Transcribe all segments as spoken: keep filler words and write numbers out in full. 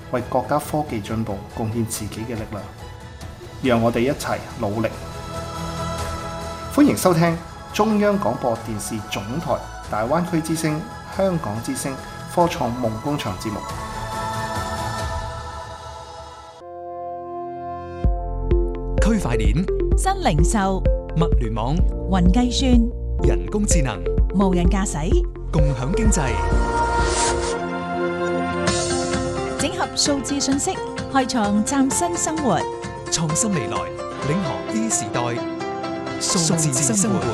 為國家科技進步貢獻自己嘅力量。讓我哋一齊努力。歡迎收聽中央廣播電視總台大灣區之聲、香港之聲科創夢工場節目。 區塊鏈、 新零售、 物聯網、 雲計算、 人工智能、 無人駕駛、 共享經濟， 整合數字信息，開創嶄新生活。 創新未來，領航 E 時代，數字生活。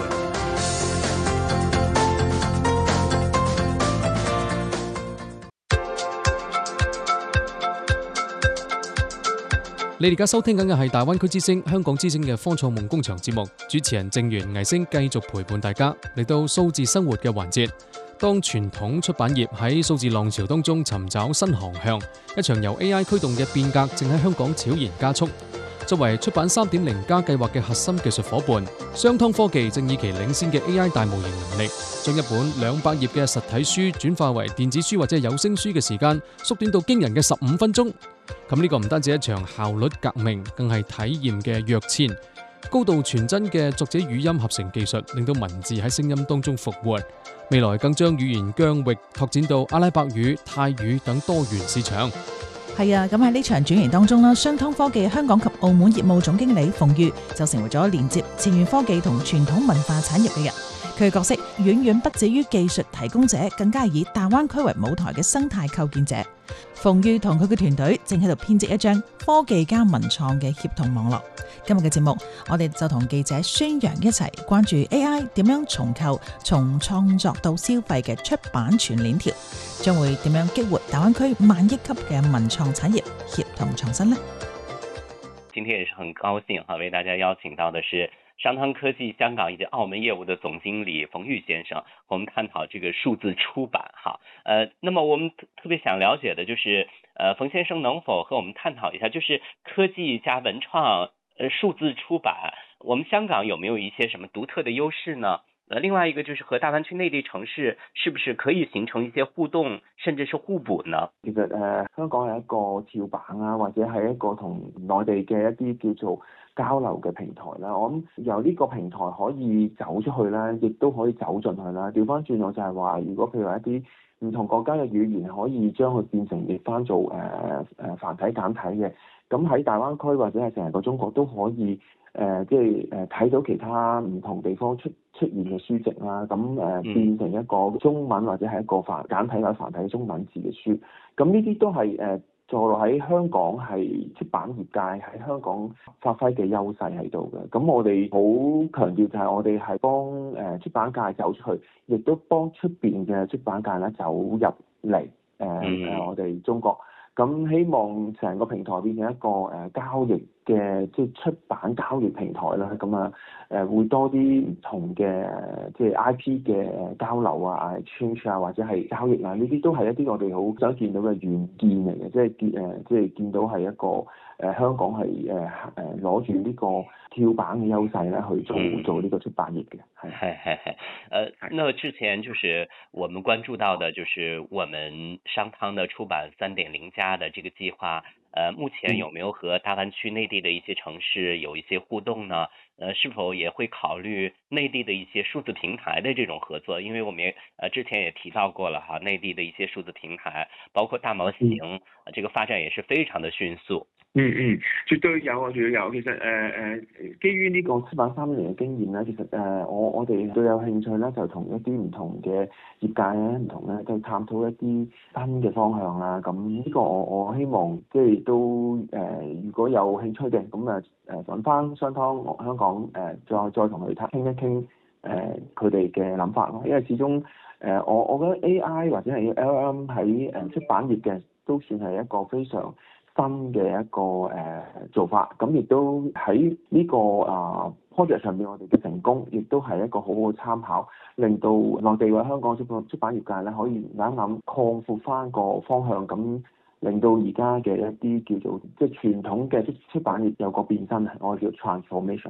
你哋而家收聽緊嘅係大灣區之聲、香港之聲嘅科創夢工場節目，主持人正源、倪星繼續陪伴大家嚟到數字生活嘅環節。當傳統出版業喺數字浪潮當中尋找新航向，一場由 A I 驅動嘅變革正喺香港悄然加速。作為出版 三點零 加計劃嘅核心技術夥伴，商湯科技正以其領先嘅 A I 大模型能力，將一本兩百頁嘅實體書轉化為電子書或者有聲書嘅時間縮短到驚人嘅十五分鐘。咁呢個唔單止一場效率革命，更係體驗嘅躍遷。高度傳真嘅作者語音合成技術，令到文字喺聲音當中復活。未來更將語言疆域拓展到阿拉伯語、泰語等多元市場。 係啊，咁喺呢場轉型當中啦，商湯科技香港及澳門業務總經理馮裕就成為咗連接前沿科技同傳統文化產業嘅人。佢嘅角色遠遠不止於技術提供者，更加係以大灣區為舞台嘅生態構建者。馮裕同佢嘅團隊正喺度編織一張科技加文創嘅協同網絡。今日嘅節目，我哋就同記者宣揚一齊關注 A I 點樣重構從創作到消費嘅出版全鏈條，將會點樣激活大灣區萬億級嘅文創產業協同創新呢？ 今天也是很高興哈，為大家邀請到的是商湯科技香港以及澳門業務的總經理馮裕先生，和我們探討這個數字出版哈。呃，那麼我們特別想了解的就是，呃，馮先生能否和我們探討一下，就是科技加文創，呃，數字出版，我們香港有沒有一些什麼獨特的優勢呢？呃，另外一個就是和大灣區內地城市是不是可以形成一些互動，甚至是互補呢？ 其實誒、呃，香港係一個跳板啊，或者係一個同內地嘅一啲叫做交流嘅平台啦。我諗由呢個平台可以走出去啦，亦都可以走進去啦。調翻轉我就係話，如果譬如話一啲唔同國家嘅語言可以將佢變成譯翻做誒誒、呃、繁體簡體嘅，咁喺大灣區或者係成個中國都可以。誒、呃，即係誒睇到其他唔同地方出出現嘅書籍啦，咁誒、呃、變成一個中文或者係一個繁簡體或者繁體中文字嘅書，咁呢啲都係誒坐落喺香港係出版業界喺香港發揮嘅優勢喺度嘅。咁我哋好強調就係我哋係幫誒出版界走出去，亦都幫出邊嘅出版界咧走入嚟誒誒我哋中國。咁希望成個平台變成一個誒、呃、交易嘅即係出版交易平台啦，咁啊誒會多啲唔同嘅即係 I P 嘅交流啊、exchange 啊或者係交易啊，呢啲都係一啲我哋好想見到嘅軟件嚟嘅，即係見誒即係見到係一個誒、呃、香港係誒誒攞住呢個跳板嘅優勢咧去做、嗯、做呢個出版業嘅。係係係係，呃，那之前就是我們關注到的，就是我們商湯的出版三點零加的這個計劃，呃，目前有沒有和大灣區內地的一些城市有一些互動呢？呃，是否也會考慮內地的一些數字平台的這種合作？因為我們也呃之前也提到過了哈，內地的一些數字平台，包括大模型，嗯呃、這個發展也是非常的迅速。 嗯嗯，絕對有啊，絕對有。其實誒誒、呃，基於呢個出版三年嘅經驗咧，其實誒、呃、我我哋都有興趣咧，就同一啲唔同嘅業界咧，唔同咧，就探討一啲新嘅方向啦。咁呢個我我希望即係都誒、呃，如果有興趣嘅，咁啊誒揾翻商湯香港誒、呃，再再同佢哋傾一傾誒佢哋嘅諗法咯。因為始終誒、呃、我我覺得 A I 或者係 L L M 喺誒出版業嘅都算係一個非常新嘅一個誒、呃、做法，咁亦都喺呢、這個啊 project 上面，我哋嘅成功，亦都係一個好好嘅參考，令到內地或香港出版出版業界咧，可以諗一諗擴闊翻個方向，咁令到而家嘅一啲叫做即係傳統嘅出出版業有個變身，我哋叫 transformation。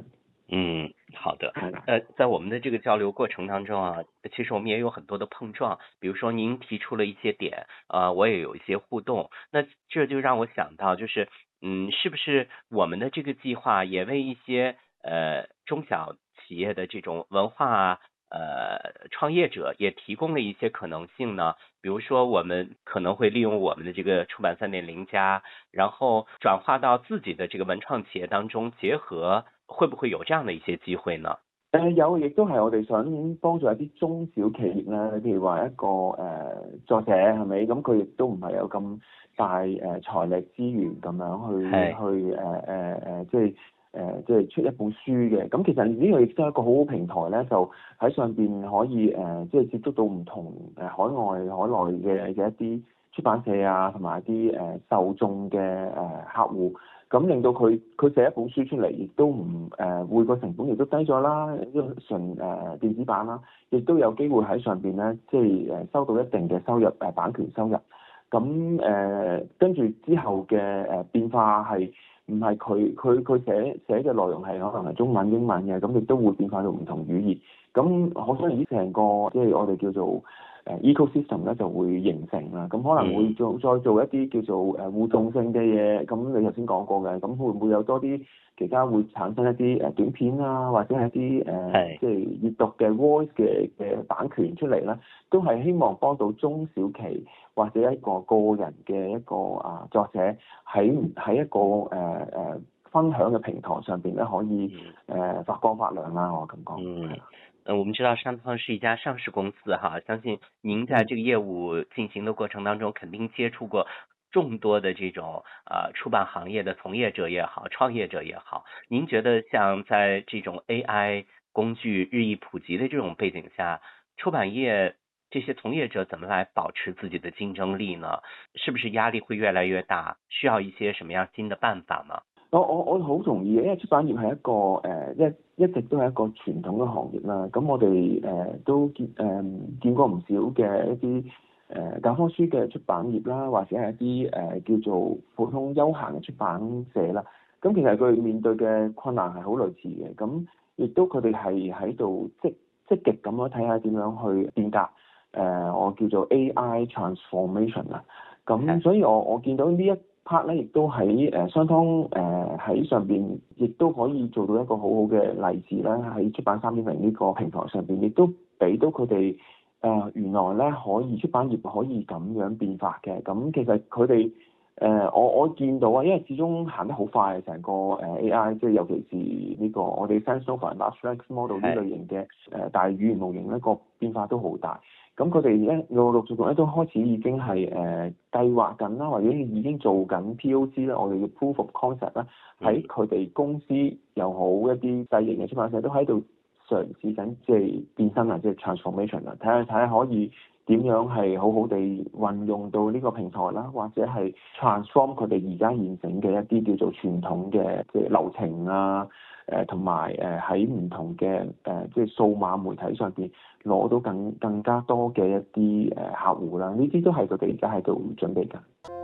嗯，好的。 係啦。 呃，在我们的这个交流过程当中啊，其实我们也有很多的碰撞，比如说您提出了一些点，呃，我也有一些互动，那这就让我想到，就是嗯，是不是我们的这个计划也为一些呃中小企业的这种文化呃创业者也提供了一些可能性呢？比如说，我们可能会利用我们的这个出版三点零加，然後轉化到自己的這個文創企業當中，結合會不會有這樣的一些機會呢？ 誒、呃、有，亦都係我哋想幫助一啲中小企業啦。譬如話一個誒、呃、作者係咪？咁佢亦都唔係有咁大誒、呃、財力資源咁樣去去誒誒誒，即係誒、呃、即係出一本書嘅。咁其實呢個亦都係一個好好平台咧，就喺上邊可以誒、呃、即係接觸到唔同誒海外海內嘅嘅一啲出版社啊，同埋一啲誒、呃、受眾嘅誒、呃、客戶。咁令到佢佢寫一本書出嚟，亦都唔誒會個成本亦都低咗啦，純誒、呃、電子版啦，亦都有機會喺上邊咧，即係誒收到一定嘅收入誒、呃、版權收入。咁誒跟住之後嘅誒、呃、變化係唔係佢佢佢寫寫嘅內容係可能係中文英文嘅，咁亦都會變化到唔同語言。咁可想而知成個即係我哋叫做誒 ecosystem 咧就會形成啦，咁可能會做再做一啲叫做誒互動性嘅嘢，咁你頭先講過嘅，咁會唔會有多啲其他會產生一啲誒短片啊，或者係一啲誒即係閱讀嘅 voice 嘅嘅版權出嚟咧，都係希望幫到中小企或者一個個人嘅一個啊作者喺喺一個誒誒、呃、分享嘅平台上邊咧，可以誒、呃、發光發亮啦，我咁講。 嗯。呃，我們知道商湯是一家上市公司哈，相信您在這個業務進行的過程當中，肯定接觸過眾多的這種呃出版行業的從業者也好，創業者也好。您覺得像在這種 A I 工具日益普及的這種背景下，出版業這些從業者怎麼來保持自己的競爭力呢？是不是壓力會越來越大？需要一些什麼樣新的辦法呢？ 我我我好同意嘅，因為出版業係一個誒、呃、一一直都係一個傳統嘅行業啦。咁我哋誒、呃、都見誒、呃、見過唔少嘅一啲誒、呃、教科書嘅出版業啦，或者係一啲誒、呃、叫做普通休閒嘅出版社啦。咁其實佢哋面對嘅困難係好類似嘅。咁亦都佢哋係喺度積積極咁樣睇下點樣去變革誒、呃、我叫做 A I transformation 啦。咁所以我我見到呢一 part 咧，亦都喺誒商湯誒喺上邊，亦都可以做到一個好好嘅例子啦。喺出版三點零呢個平台上邊，亦都俾到佢哋誒原來咧可以出版業可以咁樣變化嘅。咁其實佢哋誒我我見到啊，因為始終行得好快，成個誒 A I 即係尤其是呢個我哋 SenseNova Large Language Model 呢類型嘅誒大語言模型咧，個變化都好大。咁佢哋咧陸陸續續咧都開始已經係誒、呃、計劃緊啦，或者已經做緊 P O C 啦，我哋嘅 Proof of Concept 啦，喺佢哋公司又好一啲細型嘅出版社都喺度嘗試緊，即係變身啊，即係 transformation 啊，睇下睇下可以點樣係好好地運用到呢個平台啦，或者係 transform 佢哋而家現成嘅一啲叫做傳統嘅即係流程啊。誒同埋誒喺唔同嘅誒、呃、即係數碼媒體上邊攞到更更加多嘅一啲誒客戶啦，呢啲都係佢哋而家喺度準備緊。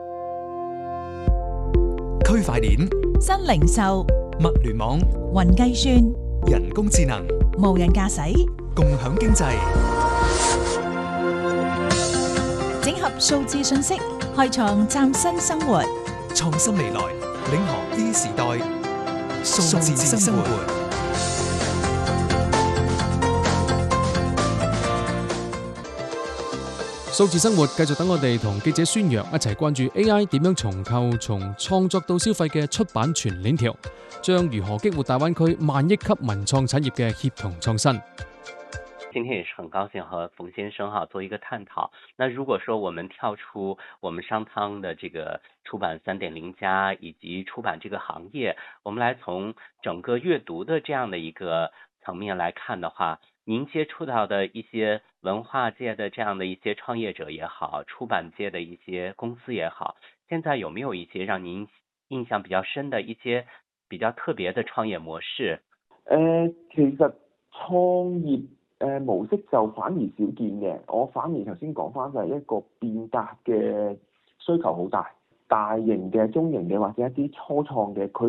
區塊鏈、 新零售、 物聯網、 雲計算、 人工智能、 無人駕駛、 共享經濟， 整合數字信息，開創嶄新生活。 創新未來，領航 E 時代。數字生活， 數字生活繼續等我哋同記者孫陽一齊關注 A I 點樣重構從創作到消費嘅出版全鏈條，將如何激活大灣區萬億級文創產業嘅協同創新。 今天也是很高興和馮先生哈做一個探討。那如果說我們跳出我們商湯的這個出版三點零加以及出版這個行業，我們來從整個閱讀的這樣的一個層面來看的話，您接觸到的一些文化界的這樣的一些創業者也好，出版界的一些公司也好，現在有沒有一些讓您印象比較深的一些比較特別的創業模式？ 誒、呃，其實創業誒、呃、模式就反而少見嘅，我反而頭先講翻就係一個變革嘅需求好大，大型嘅、中型嘅或者一啲初創嘅，佢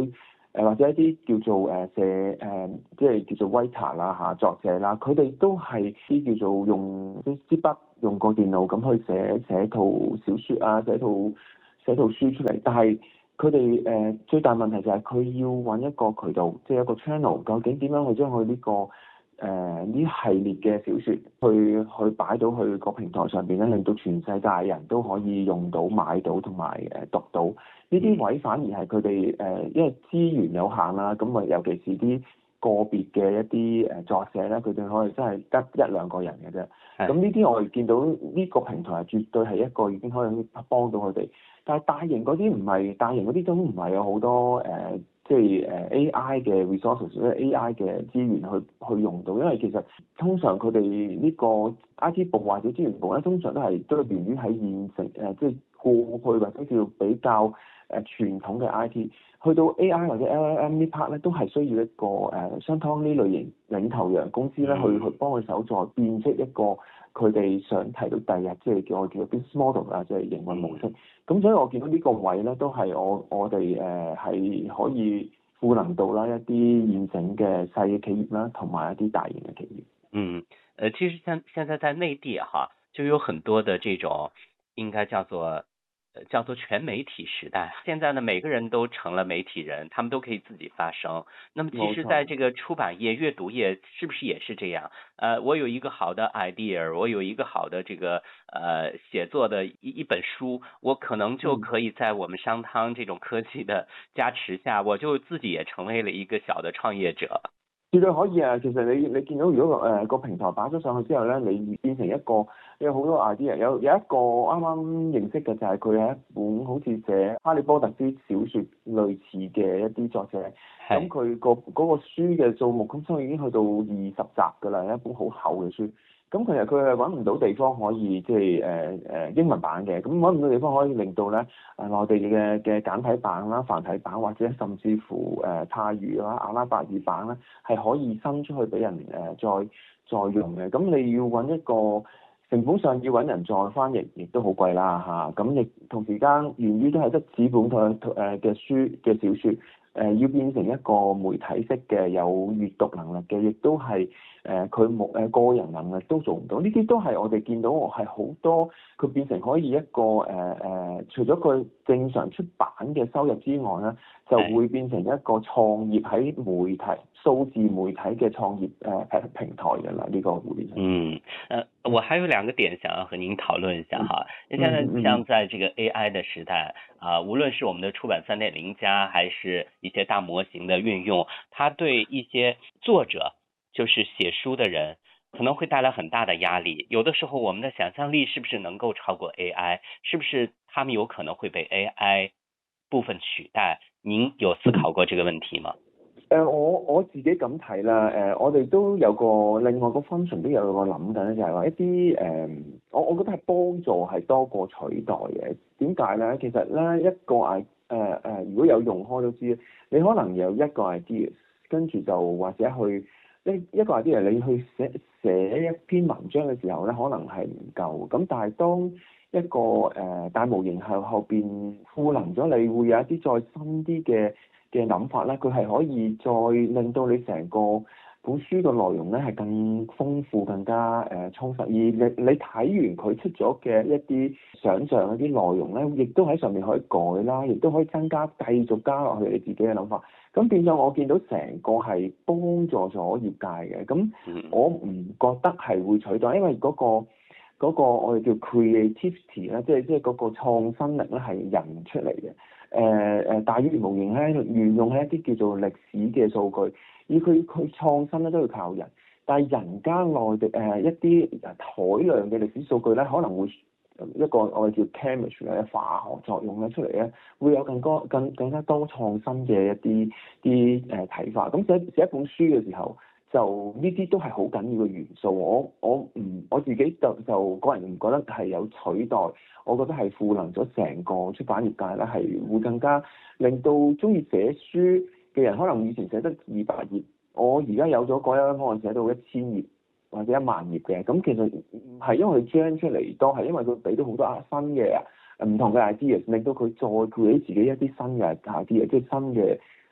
誒或者一啲叫做誒寫誒即係叫做 writer 啦嚇作者啦，佢哋都係啲叫做用啲支筆用個電腦咁去寫寫套小説啊，寫套寫套書出嚟，但係佢哋誒最大問題就係佢要揾一個渠道，即係一個 channel，究竟點樣去將佢呢個誒呢、呃、系列嘅小説去去擺到去個平台上邊咧，令到全世界人都可以用到、買到同埋誒讀到。呢啲位反而係佢哋誒，因為資源有限啦，咁啊尤其是啲個別嘅一啲誒作者咧，佢哋可能真係得一兩個人嘅啫。咁呢啲我哋見到呢個平台係絕對係一個已經可以幫到佢哋。但係大型嗰啲唔係，大型嗰啲都唔係有好多誒。呃即係誒 A I 嘅 resources 或者 A I 嘅資源去去用到，因為其實通常佢哋呢個 I T 部或者資源部咧，通常都係都係源於喺現成誒，即係過去或者叫比較誒傳統嘅 I T， 去到 A I 或者 L L M 呢 part 咧，都係需要一個誒相當呢類型領頭羊公司咧，去去幫佢手再變出一個佢哋想提到第日即係叫我叫 business model 啦，即係營運模式。咁所以我見到呢個位咧，都係我我哋誒係可以賦能到啦一啲現成嘅細嘅企業啦，同埋一啲大型嘅企業。 嗯，呃，其實像現在在內地哈，就有很多的這種應該叫做呃叫做全媒體時代。現在呢，每個人都成了媒體人，他們都可以自己發聲。那麼其實在這個出版業、閱讀業，是不是也是這樣？呃，我有一個好的 idea， 我有一個好的這個呃寫作的一一本書，我可能就可以在我們商湯這種科技的加持下，我就自己也成為了一個小的創業者。 絕對可以啊！其實你你見到如果誒、呃、個平台擺咗上去之後咧，你變成一個有好多 idea，有有一個啱啱認識嘅就係佢係一本好似寫《哈利波特》啲小説類似嘅一啲作者，咁佢個嗰個書嘅數目咁所以已經去到二十集㗎啦，一本好厚嘅書。咁其實佢係揾唔到地方可以即係誒誒英文版嘅，咁揾唔到地方可以令到咧誒內地嘅嘅簡體版啦、繁體版或者甚至乎誒、呃、泰語啦、阿拉伯語版咧係可以伸出去俾人誒、呃、再再用嘅。咁你要揾一個成本上要揾人再翻譯，亦都好貴啦嚇。咁、啊、亦同時間源於都係得紙本同誒嘅書嘅小説。誒、呃、要變成一個媒體式嘅有閱讀能力嘅，亦都係誒佢冇誒個人能力都做唔到。呢啲都係我哋見到係好多佢變成可以一個誒誒、呃，除咗佢正常出版嘅收入之外咧，就會變成一個創業喺媒體數字媒體嘅創業誒、呃、平台嘅啦。呢、這個會變成。嗯， 呃，我還有兩個點想要和您討論一下哈。現在像在這個 A I 的時代啊、呃，無論是我們的出版三點零加，還是一些大模型的運用，它對一些作者，就是寫書的人，可能會帶來很大的壓力。有的時候，我們的想象力是不是能夠超過 A I？ 是不是他們有可能會被 A I 部分取代？您有思考過這個問題嗎？ 誒、呃，我我自己咁睇啦。誒、呃，我哋都有個另外個 function 都有個諗緊咧，就係話一啲誒、呃，我我覺得係幫助係多過取代嘅。點解咧？其實咧一個 I 誒誒，如果有用開都知，你可能有一個 idea， 跟住就或者去一一個 idea，你去寫寫一篇文章嘅時候咧，可能係唔夠。咁但係當一個誒、呃、大模型後後邊賦能咗，你會有一啲再深啲嘅嘅諗法咧，佢係可以再令到你成個本書嘅內容咧係更豐富、更加誒、呃、充實。而你你睇完佢出咗嘅一啲想像一啲內容咧，亦都喺上面可以改啦，亦都可以增加繼續加落去你自己嘅諗法。咁變咗我見到成個係幫助咗業界嘅。咁我唔覺得係會取代，因為嗰、嗰個嗰個我哋叫 creativity 咧，即係即係嗰個創新力咧係人出嚟嘅。誒誒大語言模型咧，沿用喺一啲叫做歷史嘅數據，而佢佢創新咧都要靠人，但係人間內地誒、呃、一啲海量嘅歷史數據咧，可能會一個我哋叫 chemistry 嘅化學作用咧出嚟咧，會有更多更更加多創新嘅一啲啲誒睇法。咁寫寫一本書嘅時候，就呢啲都係好緊要嘅元素。我我唔我自己就就個人唔覺得係有取代。我覺得係賦能咗成個出版業界咧，係會更加令到中意寫書嘅人，可能以前寫得二百頁，我而家有咗嗰一可能寫到一千頁或者一萬頁嘅。咁其實唔係因為佢 gen 出嚟多，係因為佢俾到好多新嘅唔同嘅 idea，令到佢再 create 自己一啲新嘅 idea，即係新嘅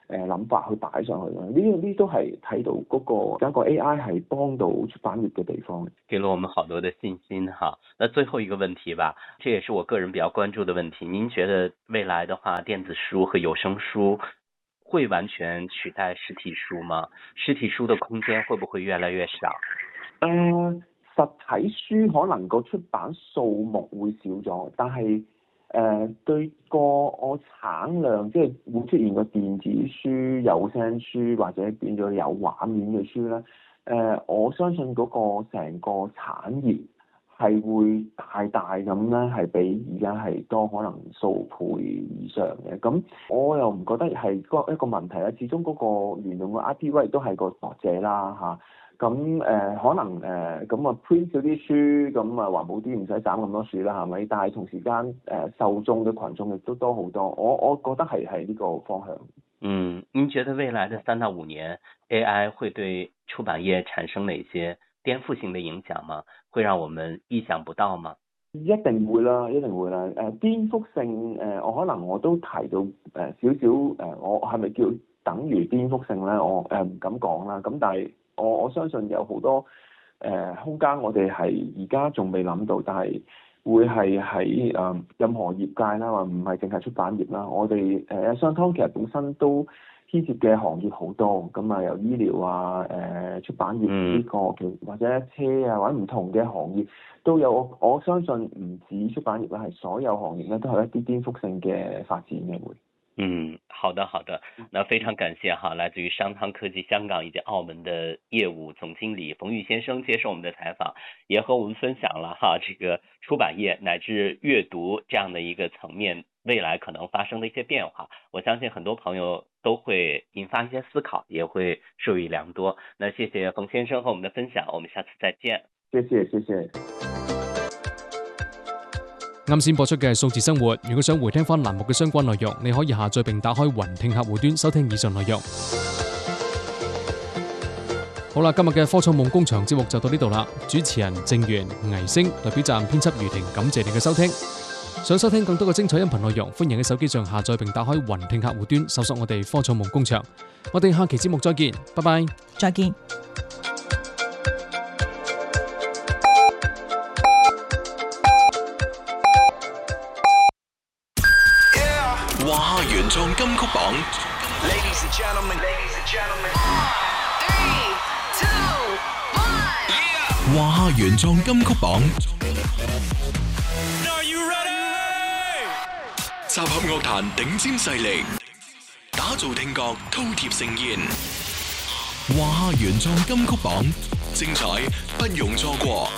誒諗法去擺上去啦。呢啲呢都係睇到嗰、嗰個有一個 A I 係幫到出版業嘅地方。 給了我們好多的信心哈。那最後一個問題吧，這也是我個人比較關注的問題。您覺得未來的話，電子書和有聲書會完全取代實體書嗎？實體書的空間會不會越來越少？ 誒、呃，實體書可能個出版數目會少咗，但係誒、呃、對個我產量，即係會出現個電子書、有聲書或者變咗有畫面嘅書咧。誒、呃，我相信嗰個成個產業係會大大咁咧，係比而家係多可能數倍以上嘅。咁我又唔覺得係一個問題啦。始終嗰個原用嘅 I P 位都係個作者啦嚇。咁誒、呃、可能誒咁啊 print 咗啲書，咁啊環保啲，唔使斬咁多樹啦，係咪？但係同時間誒、呃、受眾嘅群眾亦都多好多。我我覺得係係呢個方向。嗯， 您覺得未來的三到五年 A I 會對出版業產生哪些顛覆性的影響嗎？會讓我們意想不到嗎？ 一定會啦，一定會啦。誒、呃、顛覆性誒、呃，我可能我都提到誒、呃、少少誒、呃，我係咪叫等於顛覆性咧？我誒唔敢講啦。咁但係我我相信有好多誒、呃、空間，我哋係而家仲未諗到，但係會係喺誒任何業界啦，或唔係淨係出版業啦。我哋誒商湯其實本身都牽涉嘅行業好多，咁啊由醫療啊、誒、呃、出版業呢、這個嘅，或者車啊或者唔同嘅行業都有。我我相信唔止出版業啦，係所有行業咧都係一啲顛覆性嘅發展嘅會。 嗯，好的好的，那非常感謝哈，來自於商湯科技香港以及澳門的業務總經理馮玉先生接受我們的採訪，也和我們分享了哈這個出版業乃至閱讀這樣的一個層面未來可能發生的一些變化，我相信很多朋友都會引發一些思考，也會受益良多。那謝謝馮先生和我們的分享，我們下次再見。 謝謝謝謝。 啱先播出嘅係數字生活，如果想回聽翻欄目嘅相關內容，你可以下載並打開雲聽客戶端收聽以上內容。好啦，今日嘅科創夢工場節目就到呢度啦。主持人鄭源、倪星，代表站編輯余婷，感謝你嘅收聽。想收聽更多嘅精彩音頻內容，歡迎喺手機上下載並打開雲聽客戶端搜索我哋科創夢工場。我哋下期節目再見，拜拜， 再見。 華夏原創金曲榜 Ladies and gentlemen, ladies and gentlemen. three, two, one. 華夏原創金曲榜 Are you ready? 集合樂壇頂尖勢力，打造聽覺饕餮盛宴。華夏原創金曲榜，精彩不容錯過。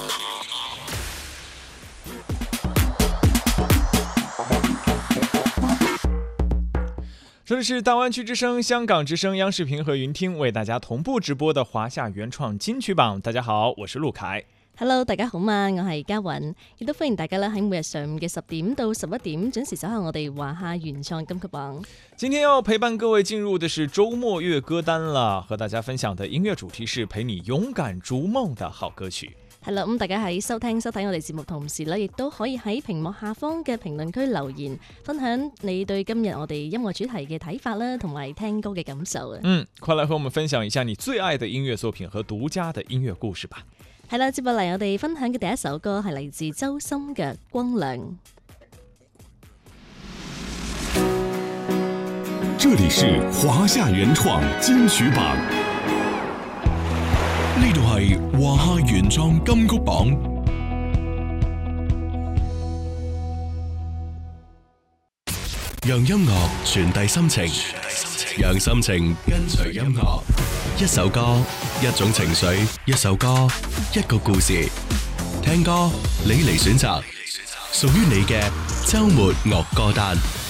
这里是大湾区之声、香港之声、央视频和云聽為大家同步直播的華夏原創金曲榜。大家好，我是陸凱。 Hello， 大家好嘛，我係嘉韻，亦都歡迎大家咧喺每日上午嘅十點到十一點準時走向我哋華夏原創金曲榜。 今天要陪伴各位進入的是周末月歌單了，和大家分享的音樂主題是陪你勇敢逐夢的好歌曲。 係啦，咁大家喺收聽收睇我哋節目同時咧，亦都可以喺屏幕下方嘅評論區留言，分享你對今日我哋音樂主題嘅睇法啦，同埋聽歌嘅感受啊。 嗯，快來和我們分享一下你最愛的音樂作品和獨家的音樂故事吧。 係啦，接落嚟我哋分享嘅第一首歌係嚟自周深嘅《光亮》。 這裡是華夏原創金曲榜。呢度係華夏原創金曲榜，讓音樂傳遞心情，讓心情跟隨音樂。一首歌，一種情緒；一首歌，一個故事。聽歌，你嚟選擇，屬於你嘅週末樂歌單。